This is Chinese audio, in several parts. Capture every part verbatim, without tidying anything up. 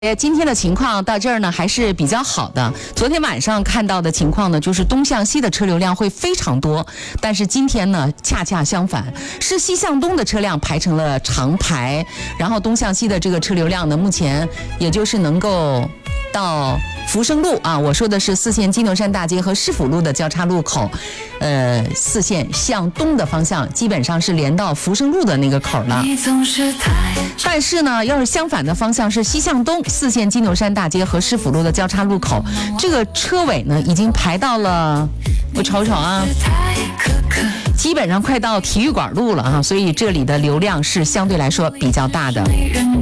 呃，今天的情况到这儿呢还是比较好的。昨天晚上看到的情况呢，就是东向西的车流量会非常多，但是今天呢恰恰相反，是西向东的车辆排成了长排，然后东向西的这个车流量呢，目前也就是能够到福生路啊，我说的是四线金牛山大街和市府路的交叉路口，呃，四线向东的方向基本上是连到福生路的那个口了。但是呢，要是相反的方向是西向东，四线金牛山大街和市府路的交叉路口，这个车尾呢已经排到了，我瞅瞅啊，基本上快到体育馆路了啊，所以这里的流量是相对来说比较大的。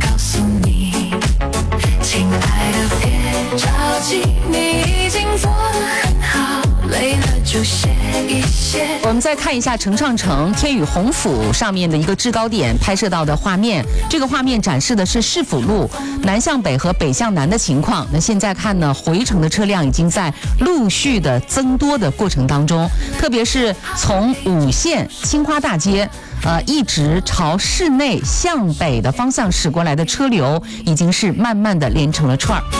亲爱的别着急，你已经做得很好，累了就歇一歇。我们再看一下程上城天宇宏府上面的一个制高点拍摄到的画面，这个画面展示的是市府路南向北和北向南的情况。那现在看呢，回程的车辆已经在陆续的增多的过程当中，特别是从五线青花大街呃，一直朝市内向北的方向驶过来的车流，已经是慢慢的连成了串儿。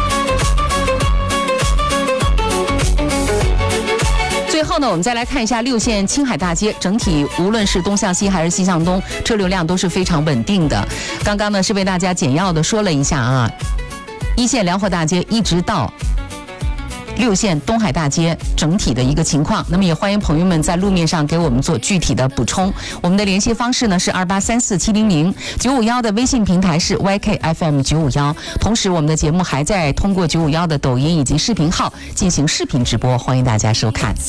最后呢，我们再来看一下六线青海大街，整体无论是东向西还是西向东，车流量都是非常稳定的。刚刚呢是为大家简要的说了一下啊，一线辽河大街一直到六线东海大街整体的一个情况，那么也欢迎朋友们在路面上给我们做具体的补充。我们的联系方式呢是二八三四七零零九五幺的微信平台是 Y K F M 九五幺，同时我们的节目还在通过九五幺的抖音以及视频号进行视频直播，欢迎大家收看。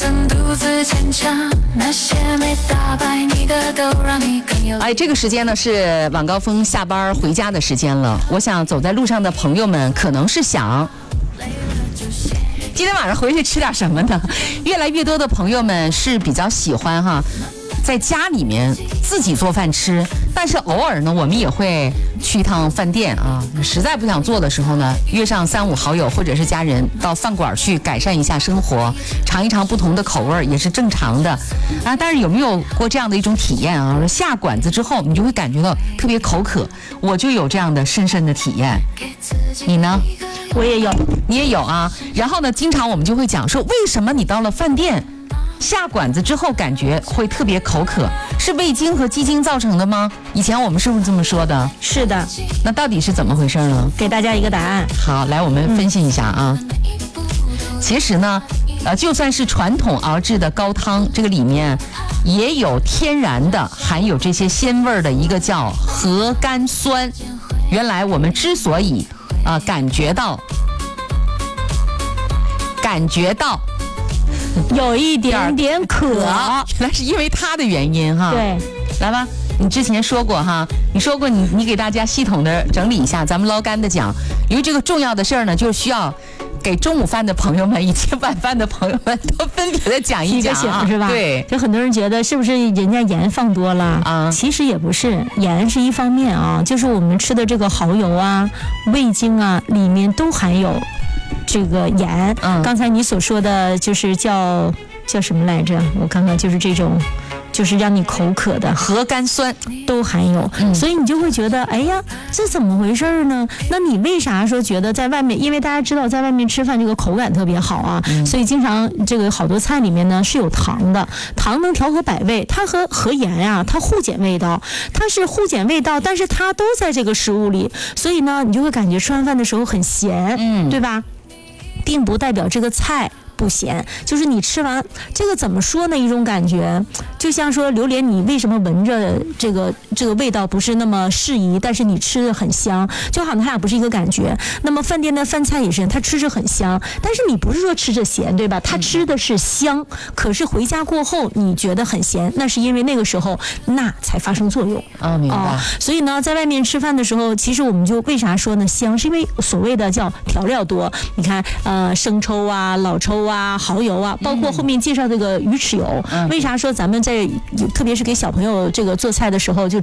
哎，这个时间呢是晚高峰下班回家的时间了，我想走在路上的朋友们可能是想，今天晚上回去吃点什么呢？越来越多的朋友们是比较喜欢哈，在家里面自己做饭吃，但是偶尔呢，我们也会去一趟饭店啊。实在不想做的时候呢，约上三五好友或者是家人到饭馆去改善一下生活，尝一尝不同的口味也是正常的啊。但是有没有过这样的一种体验啊？下馆子之后，你就会感觉到特别口渴，我就有这样的深深的体验。你呢？ 我也有， 你也有啊。然后呢，经常我们就会讲说，为什么你到了饭店下馆子之后感觉会特别口渴？是味精和鸡精造成的吗？以前我们是不是这么说的？ 是的。 那到底是怎么回事呢？ 给大家一个答案。 好，来我们分析一下啊。嗯、其实呢，呃，就算是传统熬制的高汤，这个里面也有天然的含有这些鲜味的一个叫核苷酸。原来我们之所以啊、呃，感觉到，感觉到有一点点渴， 原来是因为它的原因哈。 对， 来吧，你之前说过哈，你说过你你给大家系统的整理一下，咱们捞干的讲，因为这个重要的事儿呢，就需要给中午饭的朋友们以及晚饭的朋友们都分别的讲一讲、啊， 是吧？ 对， 就很多人觉得是不是人家盐放多了啊？其实也不是，盐是一方面啊，就是我们吃的这个蚝油啊、味精啊，里面都含有这个盐。嗯，刚才你所说的就是叫叫什么来着？我看看，就是这种。就是让你口渴的核苷酸都含有、嗯、所以你就会觉得哎呀，这怎么回事呢？那你为啥说觉得在外面，因为大家知道在外面吃饭这个口感特别好啊、嗯、所以经常这个好多菜里面呢是有糖的，糖能调和百味，它和和盐啊它互减味道，它是互减味道，但是它都在这个食物里，所以呢你就会感觉吃完饭的时候很咸，嗯，对吧？并不代表这个菜不咸，就是你吃完这个怎么说呢？一种感觉，就像说榴莲，你为什么闻着这个这个味道不是那么适宜，但是你吃的很香，就好像它俩不是一个感觉。那么饭店的饭菜也是，它吃着很香，但是你不是说吃着咸，对吧？它吃的是香，可是回家过后你觉得很咸，那是因为那个时候钠才发生作用。 哦，明白。哦、 所以呢，在外面吃饭的时候，其实我们就为啥说呢香，是因为所谓的叫调料多。你看，呃，生抽啊、老抽啊、蚝油啊，包括后面介绍这个鱼豉油、嗯、为啥说咱们在特别是给小朋友这个做菜的时候就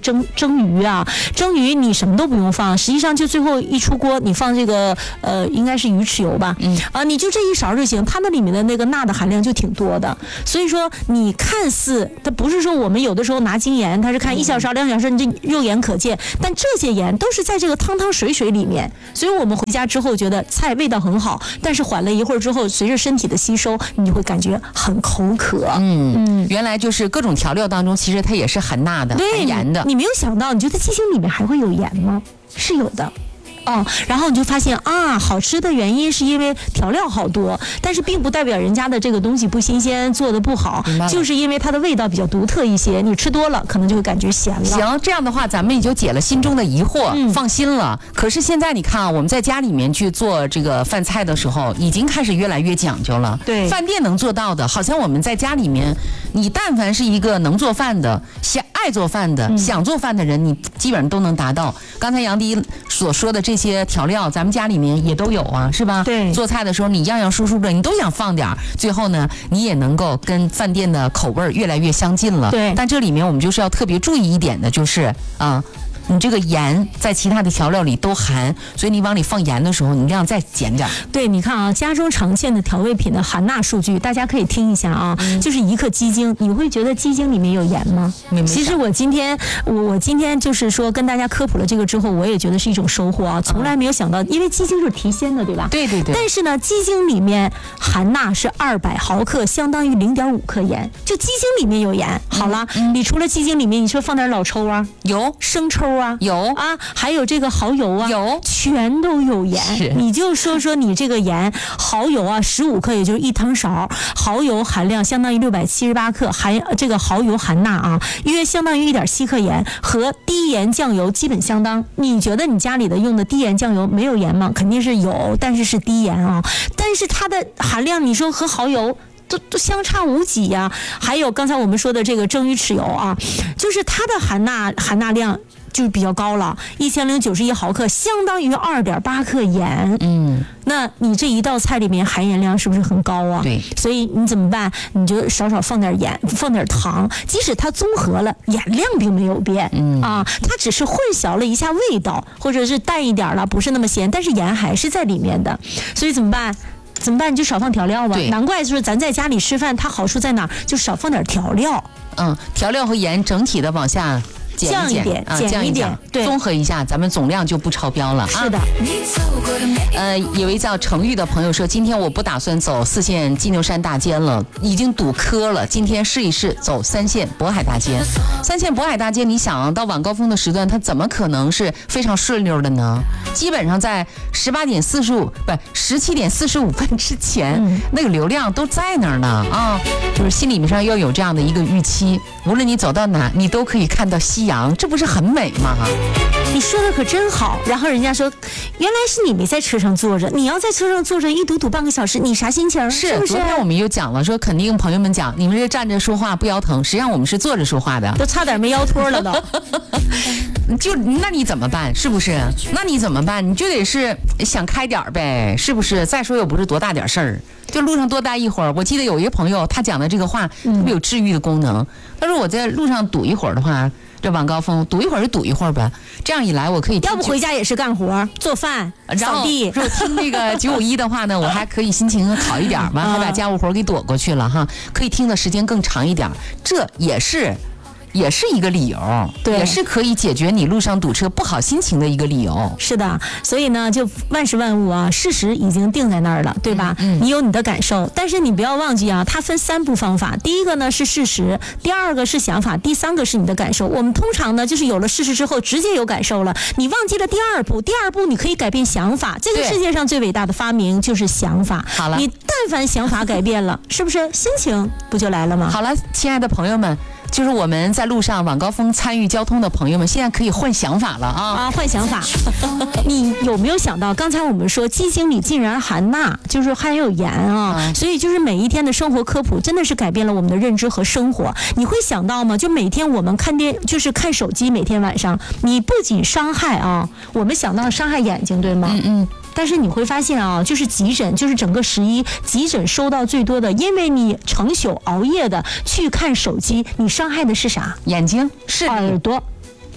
蒸蒸鱼啊，蒸鱼你什么都不用放，实际上就最后一出锅，你放这个呃应该是鱼豉油吧，嗯啊，你就这一勺就行，它那里面的那个钠的含量就挺多的，所以说你看似它不是说我们有的时候拿精盐，它是看一小勺两小勺，你这肉眼可见，但这些盐都是在这个汤汤水水里面，所以我们回家之后觉得菜味道很好，但是缓了一会儿之后，随着身体的吸收，你就会感觉很口渴。 嗯嗯，原来就是各种调料当中，其实它也是含钠的、含盐的。 你没有想到，你觉得鸡精里面还会有盐吗？是有的。哦，然后你就发现啊，好吃的原因是因为调料好多，但是并不代表人家的这个东西不新鲜，做的不好，就是因为它的味道比较独特一些，你吃多了可能就会感觉咸了。 行，这样的话咱们也就解了心中的疑惑，嗯、放心了。可是现在你看啊，我们在家里面去做这个饭菜的时候，已经开始越来越讲究了。 对， 饭店能做到的，好像我们在家里面，你但凡是一个能做饭的、想爱做饭的、嗯、想做饭的人，你基本上都能达到。刚才杨迪所说的这些调料，咱们家里面也都有啊，是吧？ 对， 做菜的时候你样样疏疏的，你都想放点，最后呢，你也能够跟饭店的口味越来越相近了。 对， 但这里面我们就是要特别注意一点的，就是啊。你这个盐在其他的调料里都含，所以你往里放盐的时候，你量再减点。 对，你看啊，家中常见的调味品的含钠数据，大家可以听一下啊，嗯、就是一克鸡精，你会觉得鸡精里面有盐吗？其实我今天我我今天就是说跟大家科普了这个之后，我也觉得是一种收获啊，从来没有想到，因为鸡精是提鲜的，对吧？ 对对对。 但是呢，鸡精里面含钠是二百毫克，相当于零点五克盐，就鸡精里面有盐。好了，嗯、你除了鸡精里面，你说放点老抽啊， 有生抽。啊， 有啊，还有这个蚝油啊， 有， 全都有盐。你就说说你这个盐，蚝油啊，十五克，也就是一汤勺，蚝油含量相当于六百七十八克，含这个蚝油含钠啊，约相当于一点七克盐，和低盐酱油基本相当。你觉得你家里的用的低盐酱油没有盐吗？肯定是有，但是是低盐啊，但是它的含量，你说和蚝油。都都相差无几呀、啊！还有刚才我们说的这个蒸鱼豉油啊，就是它的含钠含钠量就比较高了，一千零九十一毫克，相当于二点八克盐。嗯，那你这一道菜里面含盐量是不是很高啊？ 对， 所以你怎么办？你就少少放点盐，放点糖，即使它综合了，盐量并没有变。嗯啊，它只是混淆了一下味道，或者是淡一点了，不是那么咸，但是盐还是在里面的。所以怎么办？怎么办？你就少放调料吧。难怪就是咱在家里吃饭，它好处在哪儿？就少放点调料。 嗯，调料和盐整体的往下减一减， 降一点， 啊、 减降一点， 对， 综合一下，咱们总量就不超标了啊。 是的。 呃，有一叫程玉的朋友说，今天我不打算走四线金牛山大街了，已经堵磕了。今天试一试走三线渤海大街。三线渤海大街，你想到晚高峰的时段，它怎么可能是非常顺溜的呢？基本上在十八点四十五不十七点四十五分之前、嗯，那个流量都在那儿呢啊，就是心里面上要有这样的一个预期，无论你走到哪，你都可以看到夕阳，这不是很美吗？ 你说的可真好。然后人家说，原来是你没在车上坐着，你要在车上坐着一堵堵半个小时，你啥心情？ 是， 是不是？ 昨天我们又讲了，说肯定朋友们讲，你们这站着说话不腰疼，实际上我们是坐着说话的， 都差点没腰托了都。 就那你怎么办？是不是？那你怎么办？你就得是想开点呗，是不是？再说又不是多大点事儿，就路上多待一会儿。我记得有一个朋友，他讲的这个话特别有治愈的功能。他说我在路上堵一会儿的话，这晚高峰堵一会儿就堵一会儿呗，这样一来我可以要不回家也是干活、做饭、扫地。 然后听那个九五一的话呢，我还可以心情好一点嘛，还把家务活给躲过去了哈，可以听的时间更长一点，这也是。也是一个理由， 对， 也是可以解决你路上堵车不好心情的一个理由。 是的，所以呢，就万事万物啊，事实已经定在那儿了，对吧？嗯，你有你的感受，但是你不要忘记啊，它分三步方法。第一个呢是事实，第二个是想法，第三个是你的感受。我们通常呢，就是有了事实之后，直接有感受了，你忘记了第二步。第二步你可以改变想法。这个世界上最伟大的发明就是想法。 好了， 你但凡想法改变了，是不是心情不就来了吗？ 好了，亲爱的朋友们。就是我们在路上晚高峰参与交通的朋友们，现在可以换想法了啊！ 啊，换想法！你有没有想到，刚才我们说鸡精里竟然含钠，就是含有盐啊、嗯！所以就是每一天的生活科普，真的是改变了我们的认知和生活。你会想到吗？就每天我们看电，就是看手机，每天晚上，你不仅伤害啊，我们想到伤害眼睛，对吗？嗯嗯。但是你会发现啊，就是急诊，就是整个十一急诊收到最多的，因为你成宿熬夜的去看手机，你伤害的是啥？ 眼睛、视力、 耳朵。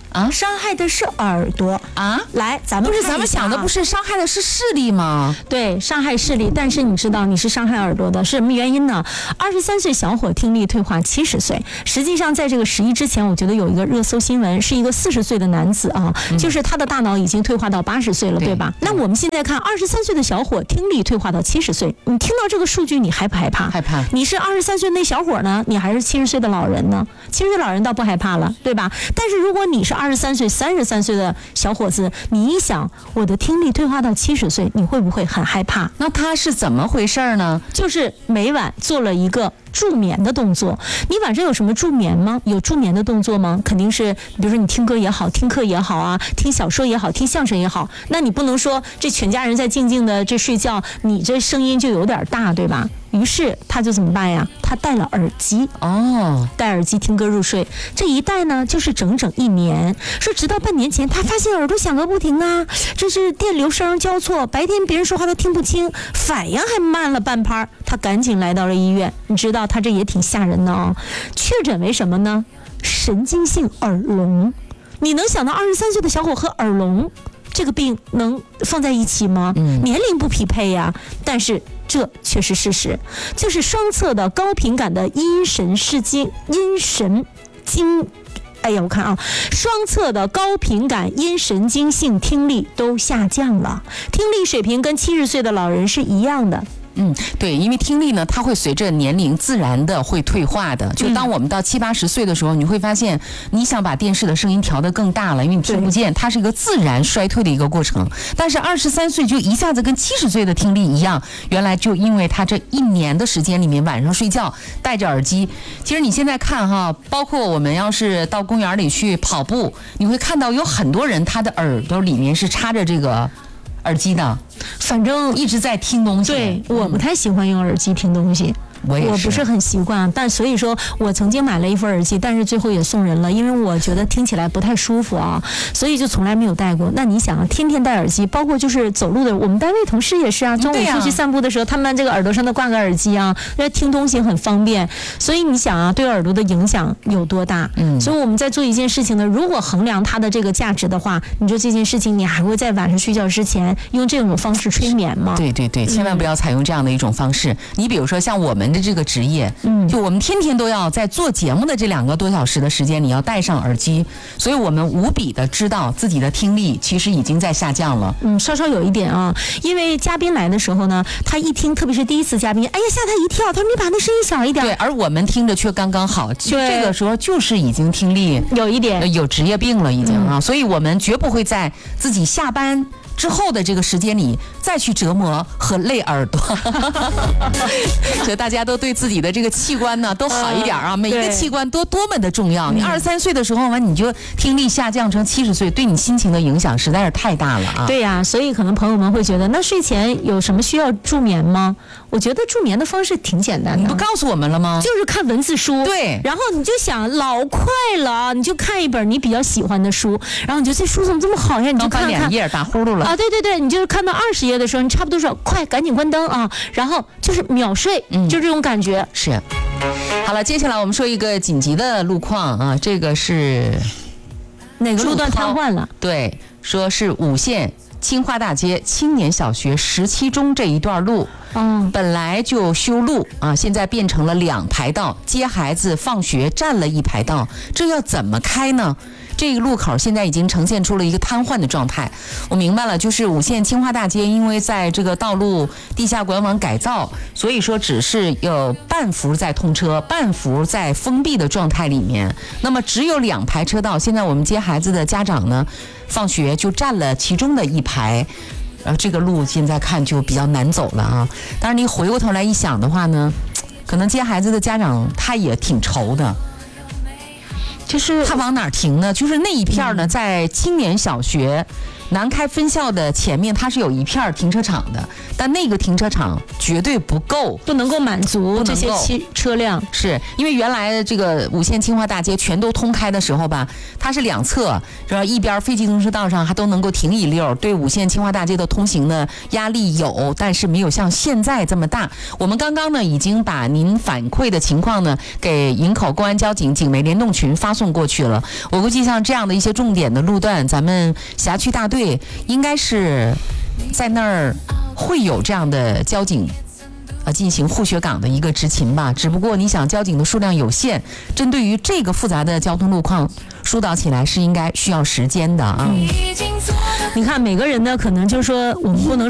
啊，伤害的是耳朵啊。 来，咱们不是咱们想的不是伤害的是视力吗？ 对，伤害视力，但是你知道你是伤害耳朵的，是什么原因呢？二十三岁小伙听力退化七十岁，实际上在这个十一之前，我觉得有一个热搜新闻，是一个四十岁的男子啊，嗯、就是他的大脑已经退化到八十岁了， 对, 对吧？那我们现在看二十三岁的小伙听力退化到七十岁，你听到这个数据，你害不害怕？ 害怕。 你是二十三岁那小伙呢？你还是七十岁的老人呢？七十岁老人倒不害怕了，对吧？但是如果你是二十三岁、三十三岁的小伙子，你一想我的听力退化到七十岁，你会不会很害怕？ 那他是怎么回事呢？ 就是每晚做了一个助眠的动作。你晚上有什么助眠吗？有助眠的动作吗？肯定是，比如说你听歌也好，听课也好啊，听小说也好，听相声也好，那你不能说这全家人在静静的这睡觉，你这声音就有点大，对吧？于是他就怎么办呀？他戴了耳机哦， 戴耳机听歌入睡。这一戴呢，就是整整一年。说直到半年前，他发现耳朵响个不停啊，这是电流声交错，白天别人说话他听不清，反应还慢了半拍。他赶紧来到了医院。你知道他这也挺吓人的哦，确诊为什么呢？神经性耳聋。你能想到二十三岁的小伙和耳聋这个病能放在一起吗？嗯、年龄不匹配呀，但是这却是事实，就是双侧的高频感的阴神视经阴神经，哎呀，我看啊，双侧的高频感阴神经性听力都下降了，听力水平跟七十岁的老人是一样的。 嗯，对，因为听力呢，它会随着年龄自然的会退化的。就当我们到七八十岁的时候，你会发现，你想把电视的声音调得更大了，因为你听不见，它是一个自然衰退的一个过程。但是二十三岁就一下子跟七十岁的听力一样，原来就因为他这一年的时间里面，晚上睡觉戴着耳机。其实你现在看哈，包括我们要是到公园里去跑步，你会看到有很多人他的耳朵里面是插着这个耳机的， 反正一直在听东西。 对，我不太喜欢用耳机听东西。 我也是， 我不是很习惯，但所以说我曾经买了一副耳机，但是最后也送人了，因为我觉得听起来不太舒服啊，所以就从来没有戴过。那你想啊，天天戴耳机，包括就是走路的，我们单位同事也是啊，中午出去散步的时候，他们这个耳朵上都挂个耳机啊，因为听东西很方便。所以你想啊，对耳朵的影响有多大？嗯，所以我们在做一件事情呢，如果衡量它的这个价值的话，你说这件事情你还会在晚上睡觉之前用这种方式催眠吗？ 对对对，千万不要采用这样的一种方式。嗯、你比如说像我们的这个职业，嗯，就我们天天都要在做节目的这两个多小时的时间，你要戴上耳机，所以我们无比的知道自己的听力其实已经在下降了。 嗯，稍稍有一点啊，因为嘉宾来的时候呢，他一听，特别是第一次嘉宾，哎呀吓他一跳，他说你把那声音小一点。 对，而我们听着却刚刚好，就这个时候就是已经听力有一点有职业病了已经啊，嗯、所以我们绝不会在自己下班之后的这个时间里再去折磨和累耳朵。所以大家都对自己的这个器官呢都好一点啊，每一个器官都多么的重要。你二十三岁的时候完你就听力下降成七十岁，对你心情的影响实在是太大了啊。 对呀、啊，所以可能朋友们会觉得，那睡前有什么需要助眠吗？我觉得助眠的方式挺简单的。 你不告诉我们了吗？ 就是看文字书。 对， 然后你就想老快了，你就看一本你比较喜欢的书，然后你就这书怎么这么好呀？你就看看两页打呼噜了啊！对对对，你就是看到二十页的时候，你差不多说快赶紧关灯啊，然后就是秒睡，嗯、就这种感觉。 是。好了，接下来我们说一个紧急的路况啊，这个是哪个路段瘫痪了？ 对，说是五线青花大街青年小学十七中这一段路，嗯，本来就修路啊，现在变成了两排道，接孩子放学占了一排道，这要怎么开呢？这个路口现在已经呈现出了一个瘫痪的状态。我明白了，就是五线青花大街，因为在这个道路地下管网改造，所以说只是有半幅在通车，半幅在封闭的状态里面。那么只有两排车道，现在我们接孩子的家长呢，放学就占了其中的一排。呃，这个路现在看就比较难走了啊。当然你回过头来一想的话呢，可能接孩子的家长他也挺愁的。就是他往哪儿停呢？就是那一片呢，在青年小学南开分校的前面它是有一片停车场的，但那个停车场绝对不够， 不能够满足这些汽车辆。 是因为原来这个五线清华大街全都通开的时候吧，它是两侧，然后一边非机动车道上还都能够停一溜，对五线清华大街的通行呢压力有，但是没有像现在这么大。我们刚刚呢已经把您反馈的情况呢给营口公安交警警媒联动群发送过去了。我估计像这样的一些重点的路段，咱们辖区大队应该是在那儿会有这样的交警呃进行护学岗的一个执勤吧。只不过你想交警的数量有限，针对于这个复杂的交通路况疏导起来是应该需要时间的啊。 嗯，你看每个人呢可能就是说我们不能